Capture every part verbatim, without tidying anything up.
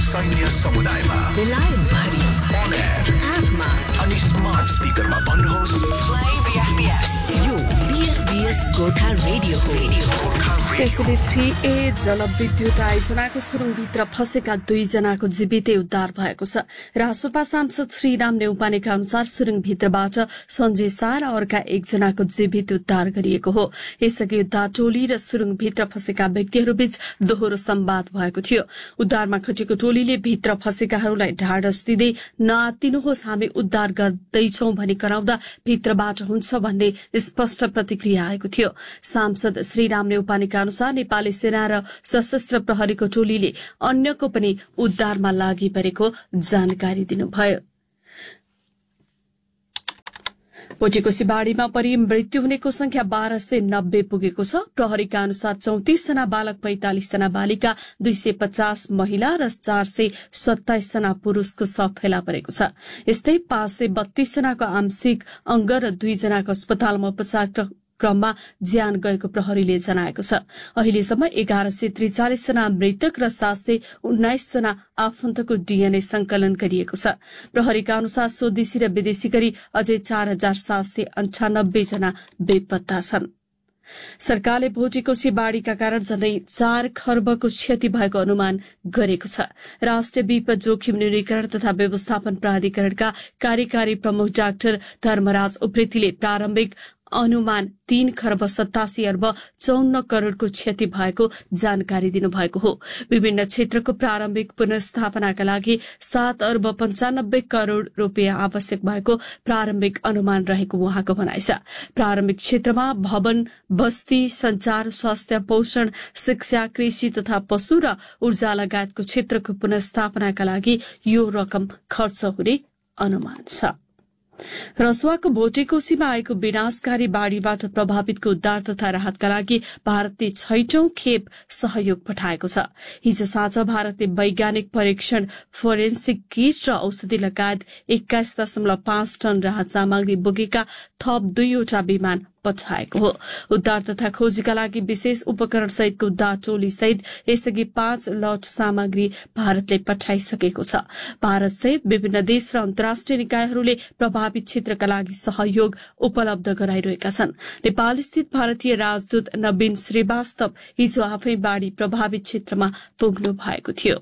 सैन्य समुदायमा बेलायत भरि on air एपमा अनि स्मार्ट स्पिकरमा भन्नुहोस् प्ले बीएफपीएस। यो बीएफपीएस गोर्खा रेडियो हो। गोर्खा रेडियो। त्यसैले थ्री ए जलविद्युत आयोजनाको सुरुङभित्र फसेका दुईजनाको जीवितै उद्धार भएको छ। रासोपा सांसद श्रीराम नेउपानेका अनुसार सुरुङभित्रबाट सञ्जय शाह र अर्का एकजनाको जीवित उद्धार गरिएको हो। यसअघि उद्धार टोली र सुरुङभित्र फसेका व्यक्तिहरूबीच दोहोरो संवाद भएको थियो। उद्धारमा खटेको टोलीले भित्र फसेकाहरूलाई ढाडस दिँदै नआत्तिनुहोस्, हामी उद्धार गर्दैछौं भनी कराउँदा भित्रबाट हुन्छ भन्ने स्पष्ट प्रतिक्रिया आएको थियो। सांसद श्रीराम नेउपानेका अनुसार नेपाली सेना र सशस्त्र प्रहरीको टोलीले अन्यको पनि उद्धारमा लागि परेको जानकारी दिनुभयो। पोटेकोसी बाढ़ीमा परि मृत्यु हुनेको संख्या बाह्र सय नब्बे पुगेको छ। प्रहरीका अनुसार चौतिस जना बालक, पैंतालिस जना बालिका, दुई सय पचास महिला र चार सय सत्ताइस जना पुरूषको शव फेला परेको छ। यस्तै पाँच सय बत्तीस जनाको आंशिक अंग र दुई जनाको अस्पतालमा उपचार क्रममा ज्यान गएको प्रहरीले जनाएको छ। अहिलेसम्म एघार सय त्रिचालिस जना मृतक र सात सय उन्नाइस जना आफन्तको डीएनए संकलन गरिएको छ। प्रहरीका अनुसार स्वदेशी र विदेशी गरी अझै चार हजार सात सय अन्ठानब्बे जना बेपत्ता छन्। सरकारले भोटेकोसी बाढ़ीका कारण झण्डै चार खर्बको क्षति भएको अनुमान गरेको छ। राष्ट्रिय विपद जोखिम न्यूनीकरण तथा व्यवस्थापन प्राधिकरणका कार्यकारी प्रमुख डाक्टर धर्मराज उप्रेतीले प्रारम्भिक अनुमान तीन खर्ब सतासी अर्ब चौन्न करोड़को क्षति भएको जानकारी दिनुभएको हो। विभिन्न क्षेत्रको प्रारम्भिक पुनर्स्थापनाका लागि सात अर्ब पञ्चानब्बे करोड़ रूपियाँ आवश्यक भएको प्रारम्भिक अनुमान रहेको उहाँको भनाइ छ। प्रारम्भिक क्षेत्रमा भवन, बस्ती, संचार, स्वास्थ्य, पोषण, शिक्षा, कृषि तथा पशु र ऊर्जा लगायतको क्षेत्रको पुनर्स्थापनाका लागि यो रकम खर्च हुने अनुमान छ। रसुवाको भोटेकोसीमा आएको विनाशकारी बाढ़ीबाट प्रभावितको उद्धार तथा राहतका लागि भारतले छैटौं खेप सहयोग पठाएको छ। हिजो साँझ भारतले वैज्ञानिक परीक्षण, फोरेन्सिक किट र औषधि लगायत एक्काइस दशमलव पाँच टन राहत सामग्री बोकेका थप दुईवटा विमान पठाएको हो। उद्धार तथा खोजीका लागि विशेष उपकरण सहितको उद्धार टोली सहित यसअघि पाँच लट सामग्री भारतले पठाइसकेको छ। भारत सहित विभिन्न देश र अन्तर्राष्ट्रिय निकायहरूले प्रभावित क्षेत्रका लागि सहयोग उपलब्ध गराइरहेका छन्। नेपाल स्थित भारतीय राजदूत नवीन श्रीवास्तव हिजो आफै बाढ़ी प्रभावित क्षेत्रमा पुग्नु भएको थियो।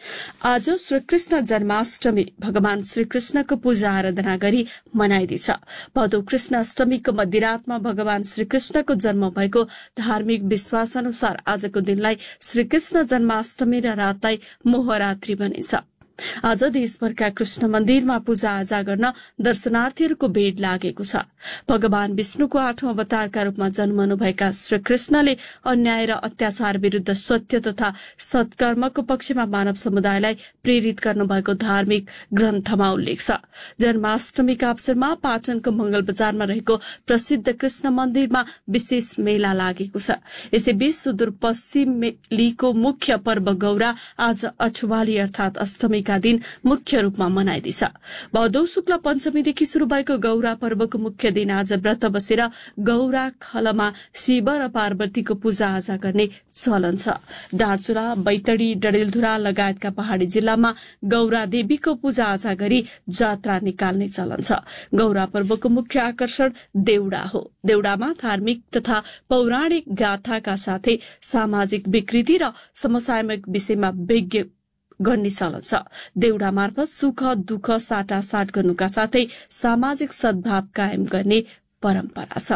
आज श्रीकृष्ण जन्माष्टमी भगवान श्रीकृष्णको पूजा आराधना गरी मनाइँदैछ। भदौ कृष्ण अष्टमीको मध्यरातमा भगवान श्रीकृष्णको जन्म भएको धार्मिक विश्वास अनुसार आजको दिनलाई श्रीकृष्ण जन्माष्टमी र रातलाई मोहरात्रि भनिन्छ। आज देशभरका कृष्ण मन्दिरमा पूजा आजा गर्न दर्शनार्थीहरूको भीड़ लागेको छ। भगवान विष्णुको आठौं अवतारका रूपमा जन्मनुभएका श्रीकृष्णले अन्याय र अत्याचार विरूद्ध सत्य तथा सत्कर्मको पक्षमा मानव समुदायलाई प्रेरित गर्नुभएको धार्मिक ग्रन्थमा उल्लेख छ। जन्माष्टमीका अवसरमा पाटनको मंगल बजारमा रहेको प्रसिद्ध कृष्ण मन्दिरमा विशेष मेला लागेको छ। यसैबीच सुदूरपश्चिमेलीको मुख्य पर्व गौरा आज अठवाली अर्थात अष्टमी का दिन मुख्य रूपमा मनाइँदैछ। भदौ शुक्ल पञ्चमीदेखि शुरू भएको गौरा पर्वको मुख्य दिन आज व्रत बसेर गौरा खलमा शिव र पार्वतीको पूजा आजा गर्ने चलन छ। दार्चुला, बैतडी, डडेलधुरा लगायतका पहाड़ी जिल्लामा गौरा देवीको पूजा आजा गरी जात्रा निकाल्ने चलन छ। गौरा पर्वको मुख्य आकर्षण देउडा हो। देउडामा धार्मिक तथा पौराणिक गाथाका साथै सामाजिक विकृति र समसामयिक विषयमा विज्ञ गर्ने चलन छ। देउडा मार्फत सुख दुःख साटासाट गर्नुका साथै सामाजिक सद्भाव कायम गर्ने परम्परा छ।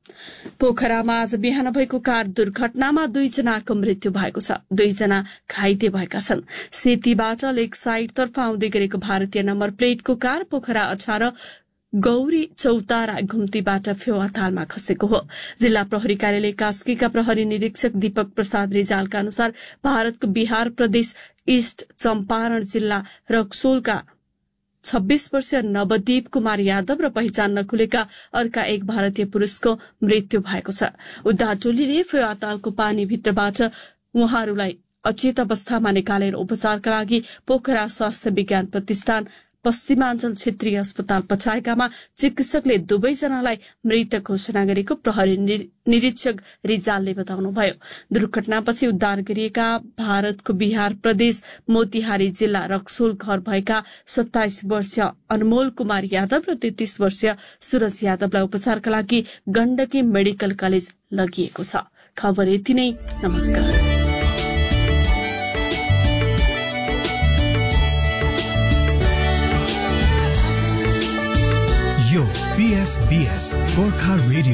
पोखरामा आज बिहान भएको कार दुर्घटनामा दुईजनाको मृत्यु भएको छ। दुईजना घाइते भएका छन्। सेतीबाट लेक साइड तर्फ आउँदै गरेको भारतीय नम्बर प्लेटको कार पोखरा अठार गौरी चौतारा घुम्तीबाट फेवातालमा खसेको हो। जिल्ला प्रहरी कार्यालय कास्कीका प्रहरी निरीक्षक दीपक प्रसाद रिजालका अनुसार भारतको बिहार प्रदेश ईस्ट चम्पारण जिल्ला रक्सोलका छब्बीस वर्षीय नवदीप कुमार यादव र पहिचान नखुलेका अर्का एक भारतीय पुरुषको मृत्यु भएको छ। उद्धार टोलीले फेवातालको पानीभित्रबाट उहाँहरूलाई अचेत अवस्थामा निकालेर उपचारका लागि पोखरा स्वास्थ्य विज्ञान प्रतिष्ठान पश्चिमाञ्चल क्षेत्रीय अस्पताल पछाएकामा चिकित्सकले दुवैजनालाई मृत घोषणा गरेको प्रहरी निरीक्षक रिजालले बताउनुभयो। दुर्घटनापछि उद्धार गरिएका भारतको बिहार प्रदेश मोतिहारी जिल्ला रक्सोल घर भएका सत्ताइस वर्षीय अनमोल कुमार यादव र तेत्तीस वर्षीय सूरज यादवलाई उपचारका लागि गण्डकी मेडिकल कलेज लगिएको छ। खबर यति नै। नमस्कार। यो पीएफबीएस गोर्खा रेडियो